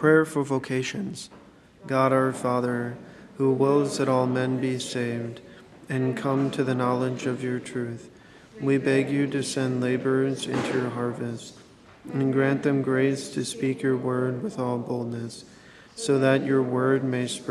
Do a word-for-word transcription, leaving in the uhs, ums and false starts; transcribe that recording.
Prayer for vocations. God our Father, who wills that all men be saved and come to the knowledge of your truth, we beg you to send laborers into your harvest and grant them grace to speak your word with all boldness, so that your word may spread